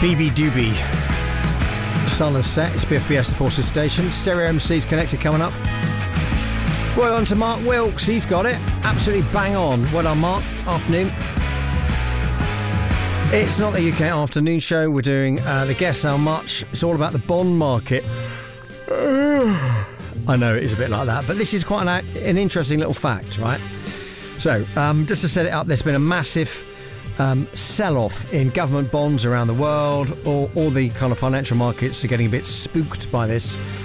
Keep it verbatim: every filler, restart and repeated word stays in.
B B Doobie. Sun has set. It's B F B S, the Forces Station. Stereo M Cs connected coming up. Well on to Mark Wilkes. He's got it. Absolutely bang on. Well done, Mark. Afternoon. It's not the U K afternoon show. We're doing uh, the Guess How Much. It's all about the bond market. I know it is a bit like that, but this is quite an, an interesting little fact, right? So, um, just to set it up, there's been a massive um, sell-off in government bonds around the world. All, all the kind of financial markets are getting a bit spooked by this.